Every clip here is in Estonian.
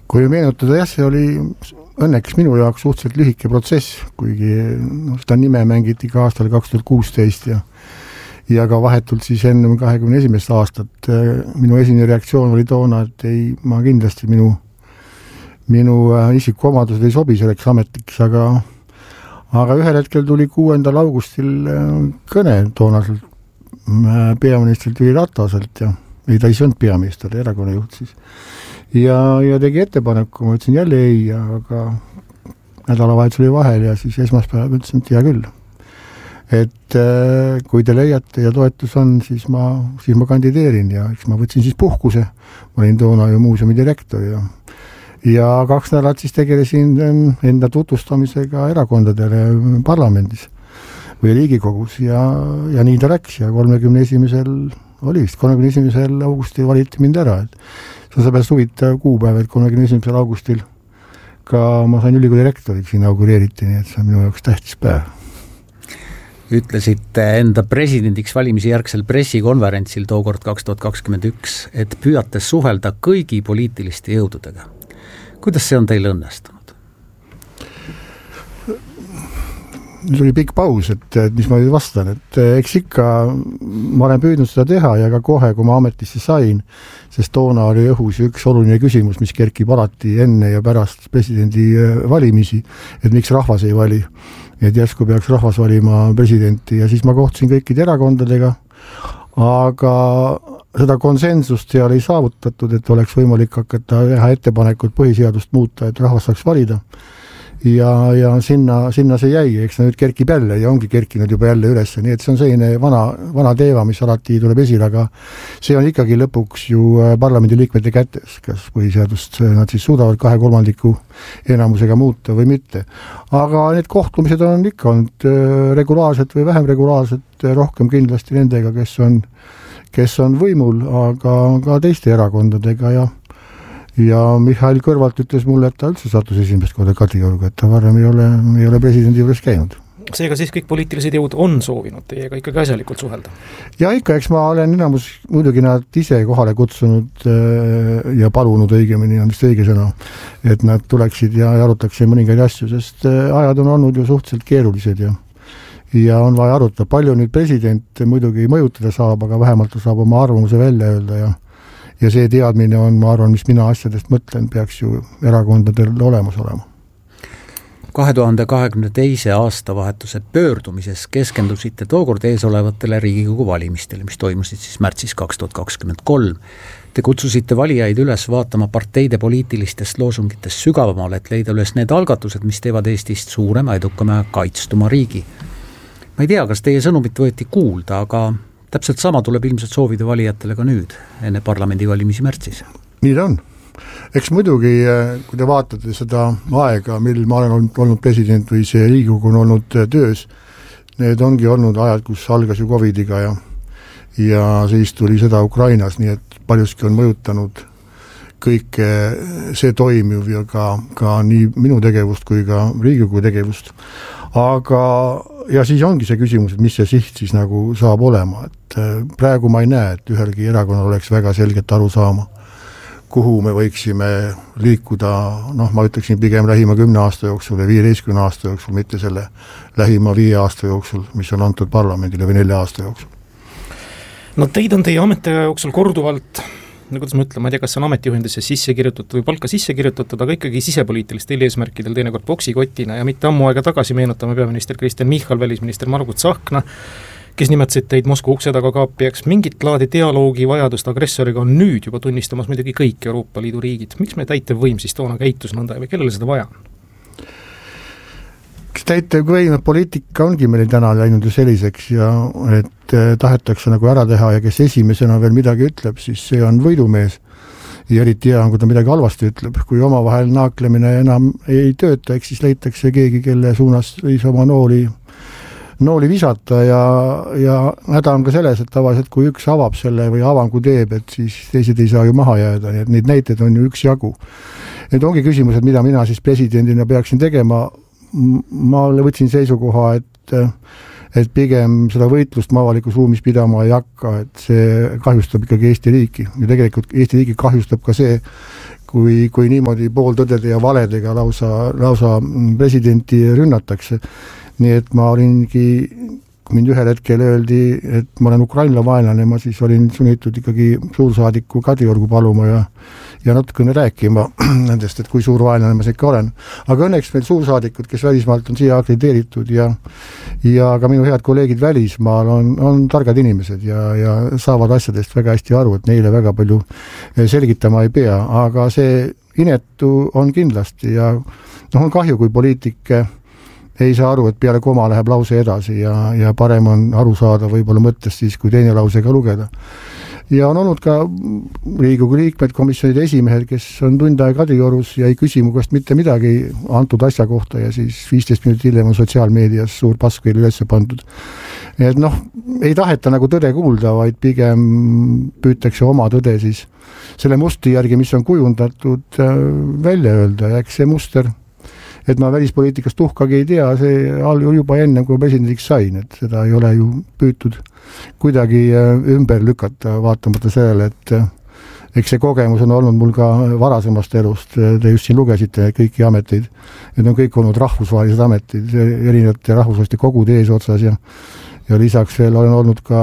Kui meenutada, see oli õnneks minu jaoks suhteliselt lühike protsess, kuigi seda nime mängiti ka aastal 2016 ja ka vahetult siis enne 21. aastat. Minu esimene reaktsioon oli toona, et ma kindlasti minu isikuomadused ei sobi selleks ametiks, aga ühel hetkel tuli 6. augustil kõne toonaselt peaministrilt Jüri Rataselt ja ta ei olnud peaminister, erakonna juht siis. Ja tegi ettepaneku, ma ütlesin jälle ei, aga nädalavahetus oli vahel ja siis esmaspäev ütlesin, et hea küll. Et kui te leiate ja toetus on, siis ma kandideerin ja eks ma võtsin siis puhkuse. Ma olin toona ju muuseumi direktor ja 2 nädalat siis tegelesin enda tutvustamisega erakondadele parlamendis või Riigikogus ja nii ta läks ja 31. augustil valiti mind ära. See on seepärast huvitav kuupäev, et 31. augustil ka ma sain ülikooli rektoriks inaugureeriti, nii et see on minu jaoks tähtis päev. Ütlesite enda presidendiks valimisi järgsel pressikonverentsil tookord 2021, et püüate suhelda kõigi poliitiliste jõududega. Kuidas see on teil õnnestunud? See oli pikk paus, et mis ma nüüd vastan, et eks ikka ma olen püüdnud seda teha ja ka kohe, kui ma ametisse sain, sest toona oli õhus üks oluline küsimus, mis kerkib alati enne ja pärast presidendi valimisi, et miks rahvas ei vali, et järsku peaks rahvas valima presidenti ja siis ma kohtusin kõikide erakondadega, aga seda konsensust seal ei saavutatud, et oleks võimalik hakata teha ettepanekut põhiseadust muuta, et rahvas saaks valida. Ja sinna see jäi, eks nüüd kerkib jälle ja ongi kerkinud juba jälle üles, nii et see on selline vana teema, mis alati tuleb esile, aga see on ikkagi lõpuks ju parlamendiliikmete kätes, kas põhiseadust nad siis suudavad 2/3 enamusega muuta või mitte. Aga need kohtumised on ikka olnud regulaarsed või vähem regulaarsed, rohkem kindlasti nendega, kes on võimul, aga ka teiste erakondadega ja Mihhail Kõrvalt ütles mulle, et ta üldse sattus esimest korda Kadriorga, et ta varem ei ole presidendi juures käinud. Seega siis kõik poliitilised jõud on soovinud teiega ikkagi asjalikult suhelda? Ja ikka, eks ma olen enamus muidugi nad ise kohale kutsunud ja palunud õigemini, on vist õige sõna, et nad tuleksid ja arutaksid mõningaid asju, sest ajad on olnud ju suhteliselt keerulised ja on vaja arutada. Palju nüüd president muidugi mõjutada saab, aga vähemalt ta saab oma arvamuse välja öelda ja see teadmine on, ma arvan, mis mina asjadest mõtlen, peaks ju erakondadel olemas olema. 2022. aastavahetuse pöördumises keskendusite tookord ees olevatele Riigikogu valimistele, mis toimusid siis märtsis 2023. Te kutsusite valijaid üles vaatama parteide poliitilistest loosungitest sügavamale, et leida üles need algatused, mis teevad Eestist suurema, edukama ja kaitstuma riigi. Ma ei tea, kas teie sõnumit võeti kuulda, aga täpselt sama tuleb ilmselt soovida valijatele ka nüüd, enne parlamendivalimisi märtsis. Nii ta on. Eks muidugi, kui te vaatate seda aega, mil ma olen olnud president või see Riigikogu on olnud töös, need ongi olnud ajad, kus algas ju Covidiga ja siis tuli sõda Ukrainas, nii et paljuski on mõjutanud kõik see toimiv ja ka nii minu tegevust kui ka Riigikogu tegevust. Ja siis ongi see küsimus, et mis see siht siis nagu saab olema, et praegu ma ei näe, et ühelgi erakonnal oleks väga selget aru saama, kuhu me võiksime liikuda, ma ütleksin pigem lähima 10 aasta jooksul või 15 aasta jooksul, mitte selle lähima 5 aasta jooksul, mis on antud parlamendile või 4 aasta jooksul. No teid on teie ametiaja jooksul korduvalt, kuidas ma ütlen, ma ei tea, kas on ametijuhendisse sisse kirjutatud või palka sisse kirjutatud, aga ikkagi sisepoliitilistel eesmärkidel teinekord boksikotina ja mitte ammu aega tagasi meenutame peaminister Kristen Michal, välisminister Margus Tsahkna, kes nimetasid teid Moskva ukse taga kaapijaks. Mingit laadi dialoogi vajadust agressoriga on nüüd juba tunnistamas muidugi kõik Euroopa Liidu riigid. Miks me täitevvõim siis toona käitus nõnda või kellele seda vaja on? Täitevvõim poliitika ongi meil täna läinud ju selliseks ja et tahetakse nagu ära teha ja kes esimesena veel midagi ütleb, siis see on võidumees ja eriti hea on, kui ta midagi halvasti ütleb. Kui omavahel naaklemine enam ei tööta, eks siis leitakse keegi, kelle suunas võis oma nooli visata ja häda on ka selles, et tavaliselt kui üks avab selle või avangu teeb, et siis teised ei saa ju maha jääda, nii et neid näiteid on ju üks jagu. Need ongi küsimused, mida mina siis presidendina peaksin tegema. Ma võtsin seisukoha, et pigem seda võitlust ma avalikus ruumis pidama ei hakka, et see kahjustab ikkagi Eesti riiki ja tegelikult Eesti riiki kahjustab ka see, kui niimoodi pooltõdede ja valedega lausa presidenti rünnatakse. Nii et ma olingi, kui mind ühel hetkel öeldi, et ma olen ukrainla vaenlane, ma siis olin sunnitud ikkagi suursaadiku Kadriorgu paluma ja natukene rääkima nendest, et kui suur vaenlane ma ikka olen. Aga õnneks meil suursaadikud, kes välismaalt on siia akrediteeritud ja ka minu head kolleegid välismaal on targad inimesed ja saavad asjadest väga hästi aru, et neile väga palju selgitama ei pea, aga see inetu on kindlasti ja on kahju, kui poliitik ei saa aru, et peale koma läheb lause edasi ja parem on aru saada võib-olla mõttest siis, kui teine lause ka lugeda. Ja on olnud ka Riigikogu liikmed, komisjonide esimehed, kes on tund aega Kadriorus ja ei küsi mu käest mitte midagi antud asja kohta ja siis 15 minutit hiljem on sotsiaalmeedias suur paskvil üles pandud. Et ei taheta nagu tõde kuulda, vaid pigem püütakse oma tõde siis selle mustri järgi, mis on kujundatud välja öelda ja eks see muster et ma välispoliitikast tuhkagi ei tea, see juba enne, kui presidendiks sain, et seda ei ole ju püütud kuidagi ümber lükata, vaatamata sellele, et eks see kogemus on olnud mul ka varasemast elust, te just siin lugesite kõiki ameteid, need on kõik olnud rahvusvahelised ametid, erinevate rahvusvaheliste kogude eesotsas ja lisaks veel olen olnud ka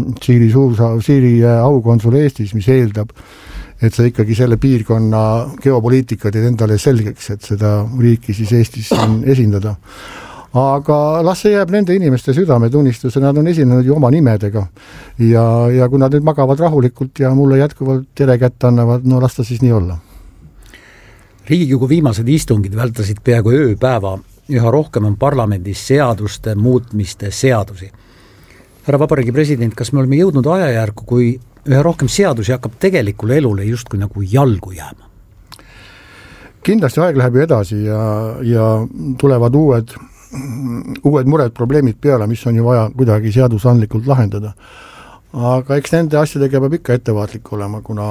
Siiri aukonsul Eestis, mis eeldab, et sa ikkagi selle piirkonna geopoliitika teed endale selgeks, et seda riiki siis Eestis esindada. Aga las see jääb nende inimeste südametunnistuse, nad on esinenud ju oma nimedega ja kui nad nüüd magavad rahulikult ja mulle jätkuvalt tere kätte annavad, no las ta siis nii olla. Riigikogu viimased istungid vältasid peaaegu ööpäeva, üha rohkem on parlamendis seaduste muutmiste seadusi. Härra Vabariigi president, kas me oleme jõudnud ajajärku, kui üha rohkem seadusi hakkab tegelikule elule justkui nagu jalgu jääma? Kindlasti aeg läheb ju edasi ja tulevad uued mured, probleemid peale, mis on ju vaja kuidagi seadusandlikult lahendada. Aga eks nende asjadega peab ikka ettevaatlik olema, kuna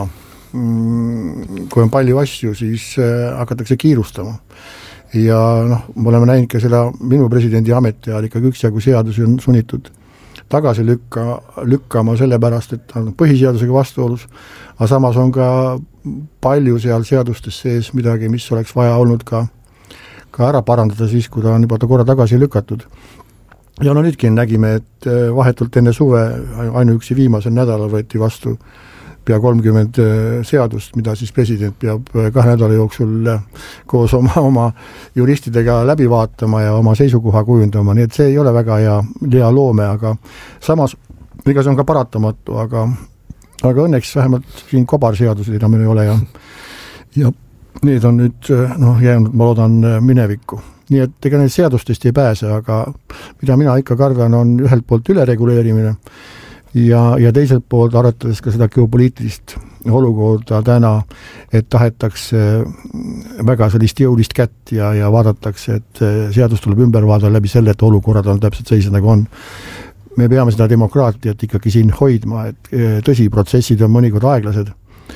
kui on palju asju, siis hakatakse kiirustama. Ja me oleme näinud ka seda minu presidendi ametiajal ikkagi üksjagu seadusi on sunnitud tagasi lükkama sellepärast, et on põhiseadusega vastuolus, aga samas on ka palju seal seadustes sees midagi, mis oleks vaja olnud ka ära parandada siis, kui ta on juba korra tagasi lükatud. Ja nüüdki nägime, et vahetult enne suve ainuüksi viimasel nädalal võeti vastu pea 30 seadust, mida siis president peab 2 nädala jooksul koos oma juristidega läbi vaatama ja oma seisukoha kujundama, nii et see ei ole väga hea loome, aga samas, ega see on ka paratamatu, aga õnneks vähemalt siin kobarseadused enam ei ole ja need on nüüd jäänud, ma loodan, minevikku. Nii et ega need seadustest ei pääse, aga mida mina ikka kardan, on ühelt poolt ülereguleerimine ja teiselt poolt arvatades ka seda geopoliitilist olukorda täna, et tahetakse väga sellist jõulist kätt ja vaadatakse, et seadus tuleb ümber vaadata läbi selle, et olukorrad on täpselt sellised nagu on. Me peame seda demokraatiat ikkagi siin hoidma, et tõsi, protsessid on mõnikord aeglased,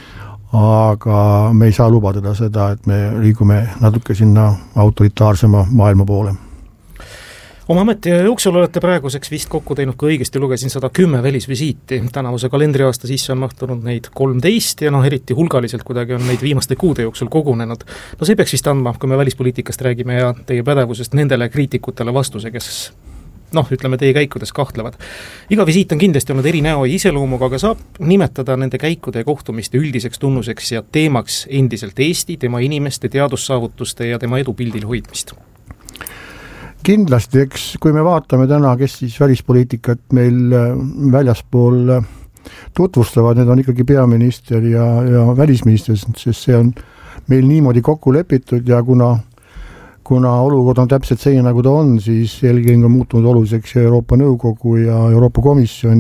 aga me ei saa lubada seda, et me liigume natuke sinna autoritaarsema maailma poole. Oma ametiaja jooksul olete praeguseks vist kokku teinud, kui õigesti lugesin 110 välisvisiiti. Tänavuse kalendriaasta sisse on mahtunud neid 13 ja eriti hulgaliselt kuidagi on neid viimaste kuude jooksul kogunenud. See peaks vist andma, kui me välispoliitikast räägime ja teie pädevusest nendele kriitikutele vastuse, kes ütleme teie käikudes kahtlevad. Iga visiit on kindlasti olnud eri näo ja iseloomuga, aga saab nimetada nende käikude ja kohtumiste üldiseks tunnuseks ja teemaks endiselt Eesti, tema inimeste teadussaavutuste ja tema edupildil hoidmist. Kindlasti, eks kui me vaatame täna, kes siis välispoliitikat meil väljaspool tutvustavad, need on ikkagi peaminister ja välisminister, sest see on meil niimoodi kokku lepitud ja kuna olukord on täpselt see, nagu ta on, siis eelkõige on muutunud oluliseks Euroopa Nõukogu ja Euroopa Komisjon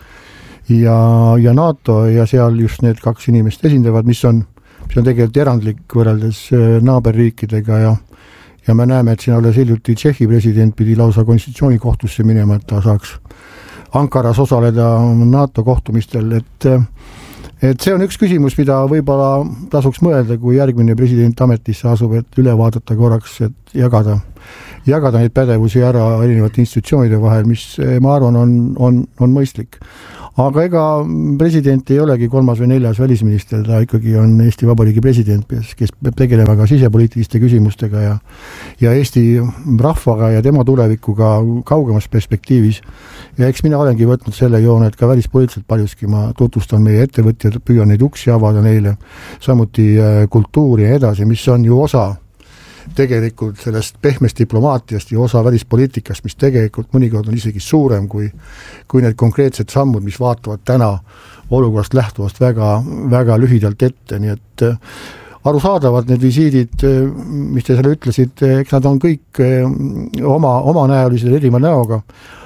ja NATO ja seal just need 2 inimest esindavad, mis on tegelikult erandlik võrreldes naaberriikidega ja me näeme, et siin alles hiljuti Tšehhi president pidi lausa konstitutsioonikohtusse minema, et ta saaks Ankaras osaleda NATO kohtumistel, et see on üks küsimus, mida võib-olla tasuks mõelda, kui järgmine president ametisse asub, et üle vaadata korraks, et jagada neid pädevusi ära erinevate institutsioonide vahel, mis ma arvan on mõistlik. aga ega president ei olegi 3. või 4. välisminister, ta ikkagi on Eesti Vabariigi president, kes peab tegelema ka sisepoliitiliste küsimustega ja Eesti rahvaga ja tema tulevikuga kaugemas perspektiivis. Ja eks mina olengi võtnud selle joone, et ka välispoliitiliselt paljuski ma tutvustan meie ettevõtjad, püüan neid uksi avada neile, samuti kultuuri ja edasi, mis on ju osa tegelikult sellest pehmest diplomaatiast ja osa välispoliitikast, mis tegelikult mõnikord on isegi suurem kui need konkreetsed sammud, mis vaatavad täna olukorrast lähtuvast väga lühidalt ette, nii et arusaadavad need visiidid, mis te selle ütlesid, eks nad on kõik omanäolised erineva näoga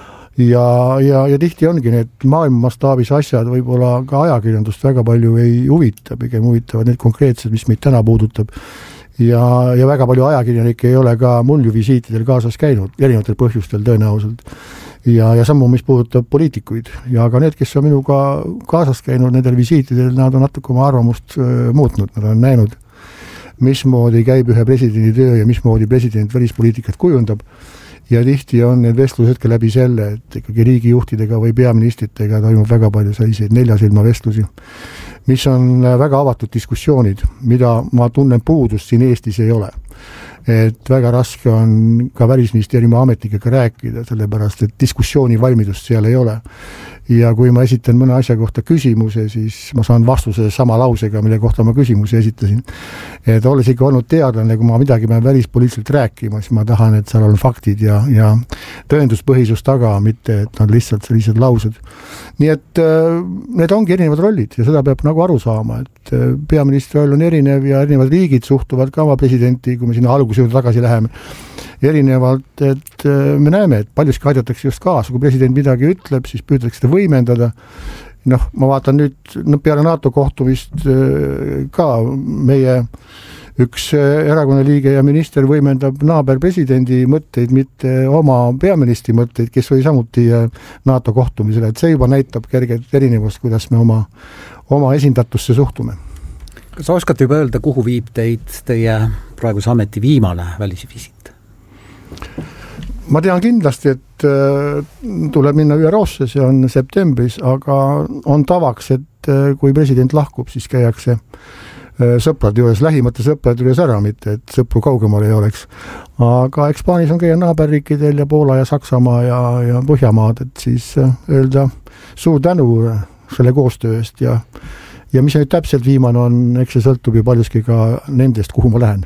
ja tihti ongi need maailma mastaabis asjad võib-olla ka ajakirjandust väga palju ei huvita, pigem huvitavad need konkreetsed, mis meid täna puudutab. Ja väga palju ajakirjanikke ei ole ka mul ju visiitidel kaasas käinud, erinevatel põhjustel tõenäoliselt. Ja sammu, mis puudutab poliitikuid. Ja ka need, kes on minuga kaasas käinud nendel visiitidel, nad on natuke oma arvamust muutnud. Nad on näinud, mismoodi käib ühe presidendi töö ja mismoodi president välispoliitikat kujundab. Ja tihti on need vestlused ka läbi selle, et ikkagi riigijuhtidega või peaministritega toimub väga palju selliseid neljasilma vestlusi, mis on väga avatud diskussioonid, mida ma tunnen puudust siin Eestis ei ole. Et väga raske on ka välisministeeriumi ametnikega rääkida, sellepärast, et diskussiooni valmidust seal ei ole. Ja kui ma esitan mõne asja kohta küsimuse, siis ma saan vastuse sama lausega, mille kohta ma küsimuse esitasin. Et olles ikka olnud teadlane, kui ma midagi pean välispoliitiliselt rääkima, siis ma tahan, et seal on faktid ja tõenduspõhisus taga, mitte et nad lihtsalt sellised laused. Nii et need ongi erinevad rollid ja seda peab nagu aru saama, et peaministri roll on erinev ja erinevad riigid suhtuvad ka oma presidenti, kui me sinna alguse juurde tagasi läheme, erinevalt, et me näeme, et paljuski aidatakse just kaasa, kui president midagi ütleb, siis püütakse seda võimendada. Noh, ma vaatan nüüd peale NATO kohtumist ka meie üks erakonnaliige ja minister võimendab naaberpresidendi mõtteid, mitte oma peaministri mõtteid, kes oli samuti NATO kohtumisele, et see juba näitab kerget erinevust, kuidas me oma esindatusse suhtume. Kas oskate juba öelda, kuhu viib teid teie praeguse ameti viimane välisvisiit? Ma tean kindlasti, et tuleb minna ÜRO-sse, see on septembris, aga on tavaks, et kui president lahkub, siis käiakse sõprade juures, lähimate sõprade juures ära, mitte et sõpru kaugemal ei oleks. Aga eks plaanis on käia naaberriikidel ja Poola ja Saksamaa ja Põhjamaad, et siis öelda suur tänu selle koostöö eest ja mis nüüd täpselt viimane on, eks see sõltub ju paljuski ka nendest, kuhu ma lähen.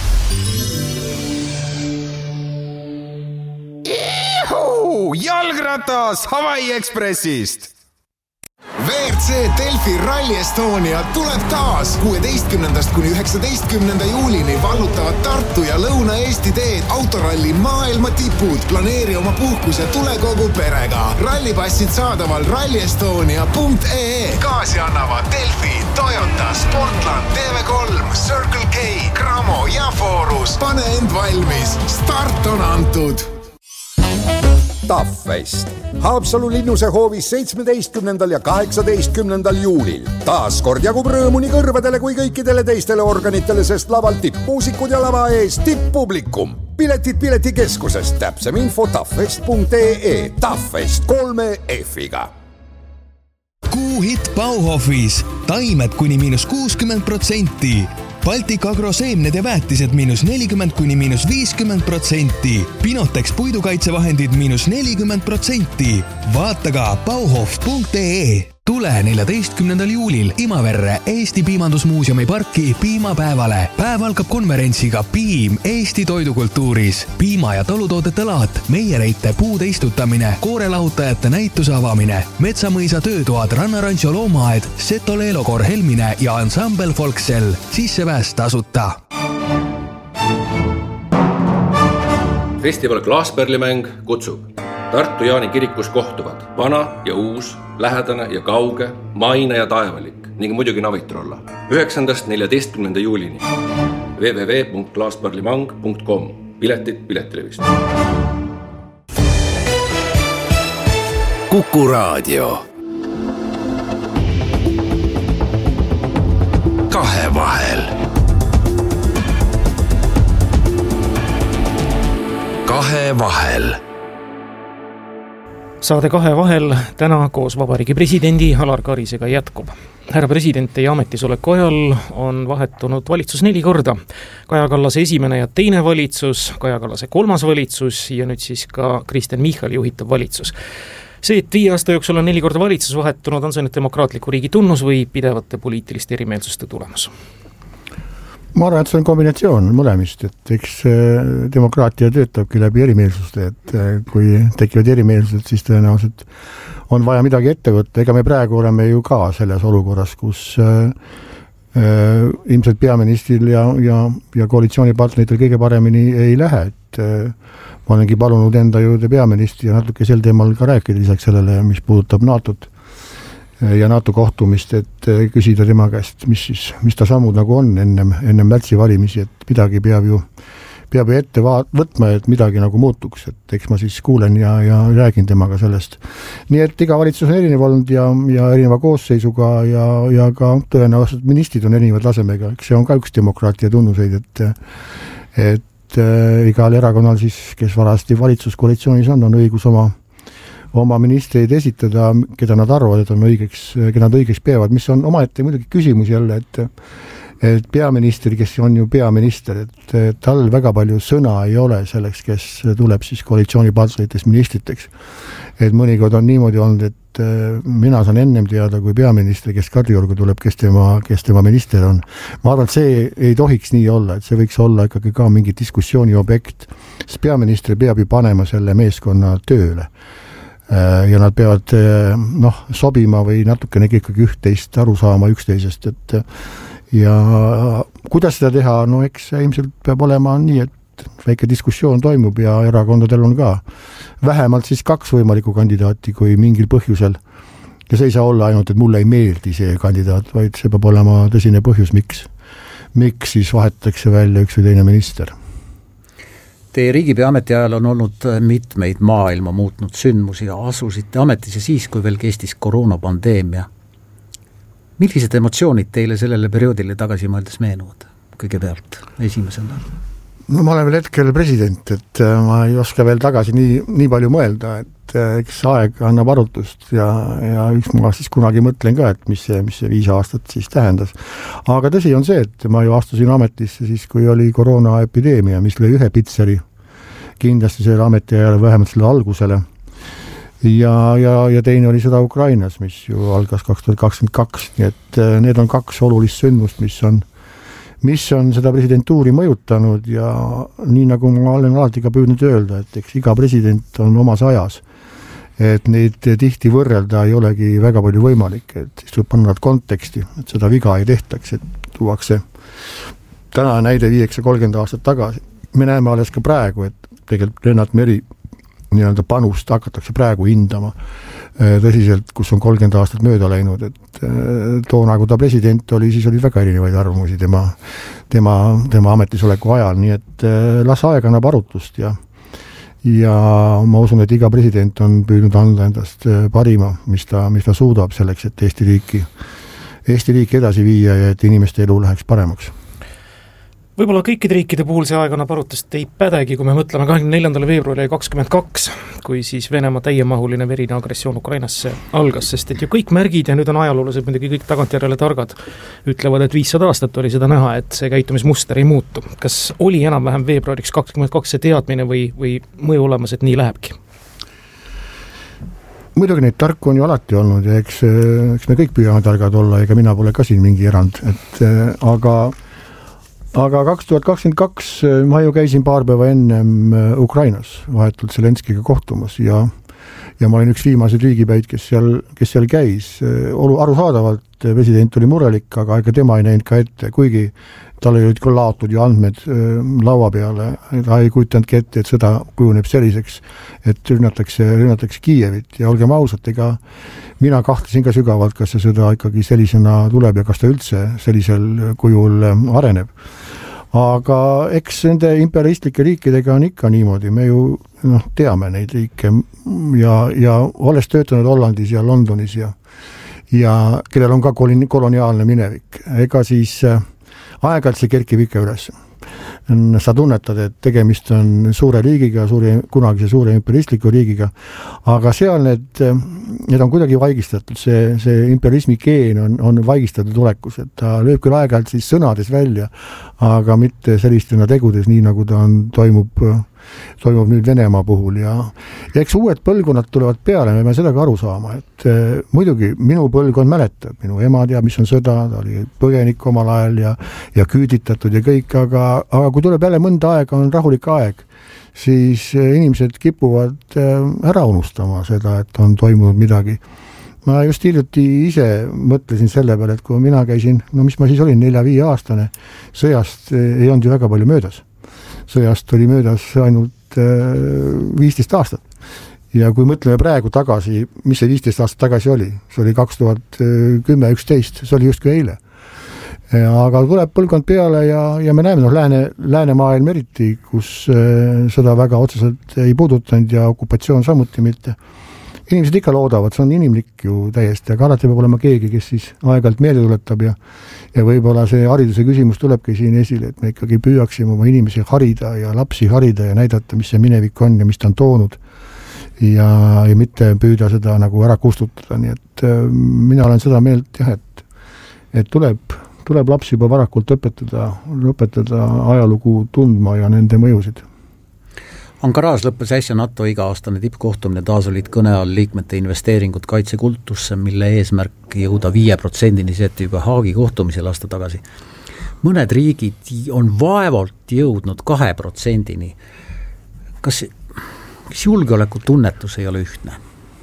Jalgratas Hawaii Expressist! WRC Delfi Rally Estonia tuleb taas 16. kuni 19. juulini vallutavad Tartu ja Lõuna-Eesti teed autoralli maailma tipud. Planeeri oma puhkus ja tule kogu perega. Rallipassid saadaval rallyestonia.ee. Kaasi annavad Delfi, Toyota, Sportland, TV3, Circle K, Gramo ja Forus. Pane end valmis. Start on antud. Taffest. Haapsalu linnuse hoovis 17. ja 18. juulil. Taas kord jagub rõõmu nii kõrvadele kui kõikidele teistele organitele, sest laval tippmuusikud ja lava ees tipppublikum. Piletid piletikeskusest, täpsem info taffest.ee. Taffest 3 F-iga. Kuuhitt Bauhofis. Taimed kuni -60%. Baltic Agro seemned ja väetised -40 kuni -50%. Pinotex puidukaitsevahendid -40%. Vaata ka bauhof.ee. Tule 14. juulil Imaverre Eesti Piimandusmuuseumi parki piimapäevale. Päev algab konverentsiga Piim Eesti toidukultuuris. Piima- ja talutoodete laat, meiereite puude istutamine, koorelahutajate näituse avamine, Metsamõisa töötoad, Rannarantsio loomaaed, Seto Leelokoor Helmine ja ansambel Folksel. Sissepääs tasuta. Festival Klaasperlimäng kutsub. Tartu Jaani kirikus kohtuvad vana ja uus, lähedane ja kauge, maine ja taevalik ning muidugi Navitrolla. 9.–14. juulini. www.klaasperlimang.com. Piletid Piletilevist. Kuku Raadio. Kahevahel. Kahevahel. Saade 2 vahel täna koos Vabariigi presidendi Alar Karisega jätkub. Härra president, teie ametisoleku ajal on vahetunud valitsus 4 korda. Kaja Kallase esimene ja teine valitsus, Kaja Kallase 3. valitsus ja nüüd siis ka Kristen Michali juhitav valitsus. See, et 5 aasta jooksul on 4 korda valitsus vahetunud, on see nüüd demokraatliku riigi tunnus või pidevate poliitiliste erimeelsuste tulemus? Ma arvan, et see on kombinatsioon mõlemist, et eks demokraatia töötabki läbi erimeelsuste, et kui tekivad erimeelsused, siis tõenäoliselt on vaja midagi ette võtta. Ega me praegu oleme ju ka selles olukorras, kus ilmselt peaministril ja koalitsioonipartneritel kõige paremini ei lähe, et ma olengi palunud enda juurde peaministri ja natuke sel teemal ka rääkida lisaks sellele, mis puudutab NATO-t ja NATO kohtumist, et küsida tema käest, mis ta sammud nagu on ennem märtsi valimisi, et midagi peab ju ette võtma, et midagi nagu muutuks, et eks ma siis kuulen ja räägin temaga sellest. Nii et iga valitsus on erinev olnud ja erineva koosseisuga ja ka tõenäoliselt ministrid on erinevad tasemega, eks see on ka üks demokraatia tunnuseid, et igal erakonnal siis, kes varasti valitsuskoalitsioonis on õigus oma ministreid esitada, keda nad arvavad, et keda nad õigeks peavad, mis on omaette muidugi küsimus jälle, et peaminister, kes on ju peaminister, et tal väga palju sõna ei ole selleks, kes tuleb siis koalitsioonipartneritest ministriteks. Et mõnikord on niimoodi olnud, et mina saan ennem teada kui peaminister, kes Kadriorgu tuleb, kes tema minister on. Ma arvan, et see ei tohiks nii olla, et see võiks olla ikkagi ka mingi diskussiooni objekt, sest peaminister peab ju panema selle meeskonna tööle. Ja nad peavad sobima või natukene ikkagi üht-teist aru saama üksteisest, et ja kuidas seda teha, eks ilmselt peab olema nii, et väike diskussioon toimub ja erakondadel on ka vähemalt siis 2 võimalikku kandidaati, kui mingil põhjusel, ja see ei saa olla ainult, et mulle ei meeldi see kandidaat, vaid see peab olema tõsine põhjus, miks siis vahetatakse välja üks või teine minister. Teie riigipea ametiajal on olnud mitmeid maailma muutnud sündmusi ja asusite ametisse siis, kui veel kestis koroonapandeemia. Millised emotsioonid teile sellele perioodile tagasi mõeldes meenuvad kõigepealt esimesena? No ma olen veel hetkel president, et ma ei oska veel tagasi nii palju mõelda, et eks aeg annab arutust ja üks ma siis kunagi mõtlen ka, et mis see 5 aastat siis tähendas. Aga tõsi on see, et ma ju astusin ametisse siis, kui oli koroonaepideemia, mis lõi ühe pitseri kindlasti selle ametiajale, vähemalt selle algusele. Ja teine oli seda Ukrainas, mis ju algas 2022, nii et need on 2 olulist sündmust, mis on seda presidentuuri mõjutanud ja nii nagu ma olen alati ka püüdnud öelda, et eks iga president on omas ajas, et neid tihti võrrelda ei olegi väga palju võimalik, et siis tuleb panna nad konteksti, et seda viga ei tehtaks, et tuuakse täna näide 30 aastat tagasi. Me näeme alles ka praegu, et tegelikult Lennart Meri panust hakatakse praegu hindama tõsiselt, kus on 30 aastat mööda läinud, et toona, kui ta president oli, siis oli väga erinevaid arvamusi tema ametisoleku ajal, nii et las aeg annab arutust ja ma usun, et iga president on püüdnud anda endast parima, mis ta suudab selleks, et Eesti riiki edasi viia ja et inimeste elu läheks paremaks. Võib-olla kõikide riikide puhul see aeg annab arutust ei pädegi, kui me mõtleme 24. veebruari 22, kui siis Venemaa täiemahuline verine agressioon Ukrainasse algas, sest et ju kõik märgid ja nüüd on ajaloolased muidugi kõik tagantjärele targad, ütlevad, et 500 aastat oli seda näha, et see käitumismuster ei muutu. Kas oli enam-vähem veebruariks 22 see teadmine või mõju olemas, et nii lähebki? Muidugi neid tarku on ju alati olnud ja eks me kõik püüame targad olla, ega mina pole ka siin mingi erand, et aga 2022 ma ju käisin paar päeva ennem Ukrainas vahetult Zelenskiga kohtumas ja ma olin üks viimaseid riigipäid, kes seal käis. Arusaadavalt president oli murelik, aga ega tema ei näinud ka ette, kuigi tal olid ka laotud ju andmed laua peale. Ta ei kujutanudki ette, et sõda kujuneb selliseks, et rünnatakse Kiievit ja olgem ausad, ega mina kahtlesin ka sügavalt, kas see sõda ikkagi sellisena tuleb ja kas ta üldse sellisel kujul areneb. Aga eks nende imperialistlike riikidega on ikka niimoodi, me ju teame neid riike ja olles töötanud Hollandis ja Londonis ja kellel on ka koloniaalne minevik, ega siis aeg-ajalt see kerkib ikka üles. sa tunnetad, et tegemist on suure riigiga, kunagise suure imperialistliku riigiga, aga seal need on kuidagi vaigistatud, see imperialismi geen on vaigistatud olekus, et ta lööb küll aeg-ajalt siis sõnades välja, aga mitte sellistena tegudes, nii nagu ta toimub nüüd Venemaa puhul ja eks uued põlvkonnad tulevad peale, me peame sellega aru saama, et muidugi minu põlvkond mäletab, minu ema teab, mis on sõda, ta oli põgenik omal ajal ja küüditatud ja kõik, aga kui tuleb jälle mõnda aega, on rahulik aeg, siis inimesed kipuvad ära unustama seda, et on toimunud midagi. Ma just hiljuti ise mõtlesin selle peale, et kui mina käisin, mis ma siis olin, 4-5 aastane, sõjast ei olnud ju väga palju möödas. Sõjast oli möödas ainult 15 aastat. Ja kui mõtleme praegu tagasi, mis see 15 aastat tagasi oli? See oli 2010-11, see oli justkui eile. Aga tuleb põlvkond peale ja me näeme, läänemaailm eriti, kus seda väga otseselt ei puudutanud ja okupatsioon samuti mitte. Inimesed ikka loodavad, see on inimlik ju täiesti, aga alati peab olema keegi, kes siis aeg-ajalt meelde tuletab ja võib-olla see hariduse küsimus tulebki siin esile, et me ikkagi püüaksime oma inimesi harida ja lapsi harida ja näidata, mis see minevik on ja mis ta on toonud ja mitte püüda seda nagu ära kustutada, nii et mina olen seda meelt jah, et tuleb lapsi juba varakult õpetada ajalugu tundma ja nende mõjusid. Ankaras lõppes äsja NATO iga-aastane tippkohtumine, taas olid kõne all liikmete investeeringud kaitsekultusse, mille eesmärk jõuda 5%-ni seeti juba Haagi kohtumisel aasta tagasi. Mõned riigid on vaevalt jõudnud 2%-ni. Kas julgeoleku tunnetus ei ole ühtne?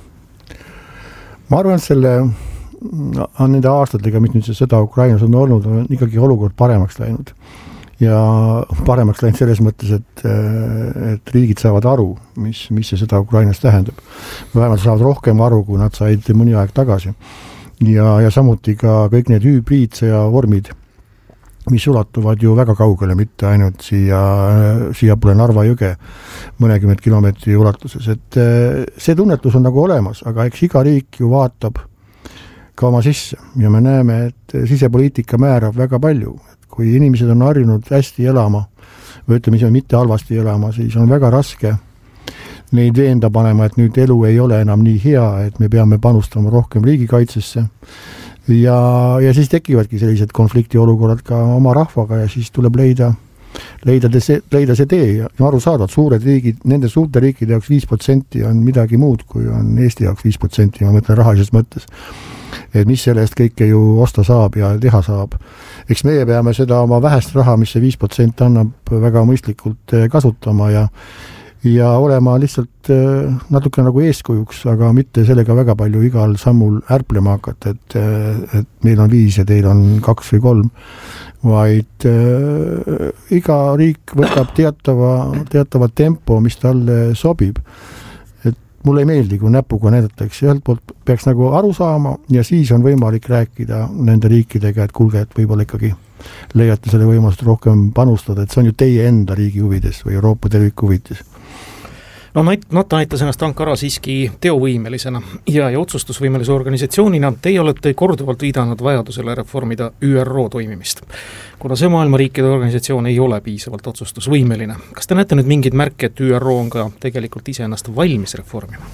Ma arvan, et nende aastatega, mis nüüd seda Ukrainas on olnud, on ikkagi olukord paremaks läinud. Ja paremaks läinud selles mõttes, et riigid saavad aru, mis see seda Ukrainas tähendab. Vähemalt saavad rohkem aru, kui nad said mõni aeg tagasi. Ja samuti ka kõik need hübriidsõja vormid, mis ulatuvad ju väga kaugele, mitte ainult siia pole Narva jõge mõnekümmet kilomeetri ulatuses. Et see tunnetus on nagu olemas, aga eks iga riik ju vaatab ka oma sisse ja me näeme, et sisepoliitika määrab väga palju. Kui inimesed on harjunud hästi elama või ütleme, mitte halvasti elama, siis on väga raske neid veenda panema, et nüüd elu ei ole enam nii hea, et me peame panustama rohkem riigikaitsesse ja siis tekivadki sellised konfliktiolukorrad ka oma rahvaga ja siis tuleb leida see tee ja aru saada, et suured riigid, nende suurte riikide jaoks 5% on midagi muud, kui on Eesti jaoks 5%, ma mõtlen rahalises mõttes. Et mis sellest kõike ju osta saab ja teha saab. Eks meie peame seda oma vähest raha, mis see 5% annab, väga mõistlikult kasutama ja olema lihtsalt natuke nagu eeskujuks, aga mitte sellega väga palju igal sammul ärplema hakata, et meil on 5 ja teil on 2 või 3, vaid iga riik võtab teatava tempo, mis talle sobib. Mulle ei meeldi, kui näpuga näidatakse, ühelt poolt peaks nagu aru saama ja siis on võimalik rääkida nende riikidega, et kuulge, et võib-olla ikkagi leiate selle võimalust rohkem panustada, et see on ju teie enda riigi huvides või Euroopa terviku huvides. No NATO näitas ennast Ankara siiski teovõimelisena ja otsustusvõimelise organisatsioonina. Teie olete korduvalt viidanud vajadusele reformida ÜRO toimimist. Kuna see maailmariikide organisatsioon ei ole piisavalt otsustusvõimeline, kas te näete nüüd mingid märke, et ÜRO on ka tegelikult ise ennast valmis reformima?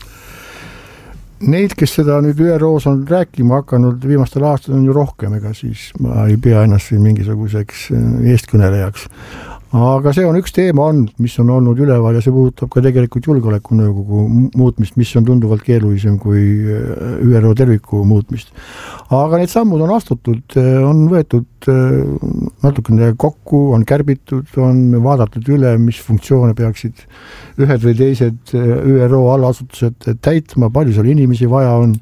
Neid, kes seda nüüd ÜROs on rääkima hakanud viimastel aastal on ju rohkem, ega siis ma ei pea ennast siin mingisuguseks eestkõnelejaks. Aga see on üks teema mis on olnud üleval ja see puudutab ka tegelikult julgeolekunõukogu muutmist, mis on tunduvalt keerulisem kui ÜRO terviku muutmist. Aga need sammud on astutud, on võetud natukene kokku, on kärbitud, on vaadatud üle, mis funktsioone peaksid ühed või teised ÜRO allasutused täitma, palju seal inimesi vaja on.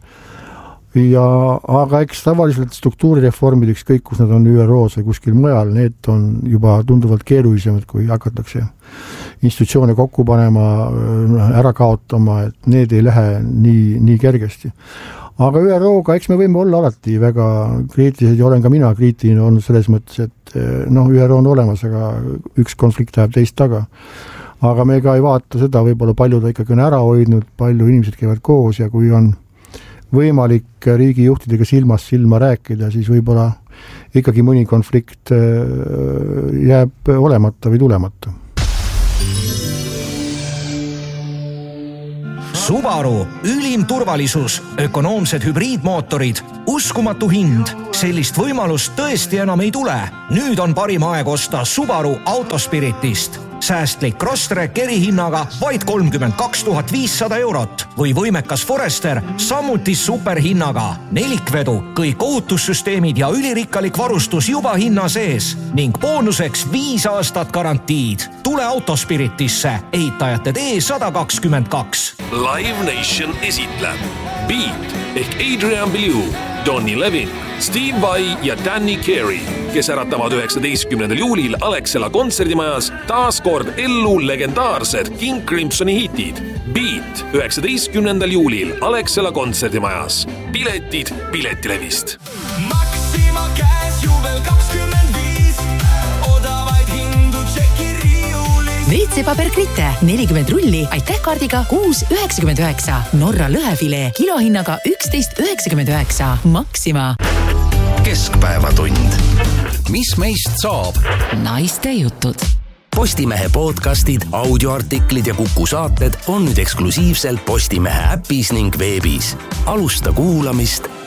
Aga eks tavaliselt struktuurireformid, ükskõik kus nad on ÜROs või kuskil mujal, need on juba tunduvalt keerulisemad, kui hakatakse institutsioone kokku panema, ära kaotama, et need ei lähe nii kergesti. Aga ÜRO-ga, eks me võime olla alati väga kriitilised ja olen ka mina kriitiline olnud selles mõttes, et ÜRO on olemas, aga üks konflikt läheb teist taga. Aga me ka ei vaata seda, võib-olla palju ta ikkagi on ära hoidnud, palju inimesed käivad koos ja kui on võimalik riigijuhtidega silmast silma rääkida, siis võib-olla ikkagi mõni konflikt jääb olemata või tulemata. Subaru, ülim turvalisus, ökonoomsed hübriidmootorid, uskumatu hind. Sellist võimalust tõesti enam ei tule. Nüüd on parim aeg osta Subaru Autospiritist. Säästlik Crosstrek erihinnaga vaid 32 500 eurot või võimekas Forester samuti superhinnaga. Nelikvedu, kõik ohutussüsteemid ja ülirikkalik varustus juba hinna sees ning boonuseks 5 aastat garantiid. Tule Autospiritisse, ehitajate tee 122. Live Nation esitleb Beat ehk Adrian Belew, Donny Levin, Steve Vai ja Danny Carey, kes äratavad 19. juulil Alexela kontserdimajas taas kord ellu legendaarsed King Crimsoni hitid. Beat 19. juulil Alexela kontserdimajas. Piletid Piletilevist. Maxima käes juubel 25, odavaid hindu tšeki riiulis. WC-paber Krite, 40 rulli, aitäh kaardiga 6,99. Norra lõhefilee kilohinnaga 11,99. Maxima. Keskpäevatund. Mis meist saab? Naiste jutud. Postimehe podcastid, audioartiklid ja Kuku saated on nüüd eksklusiivselt Postimehe äpis ning veebis. Alusta kuulamist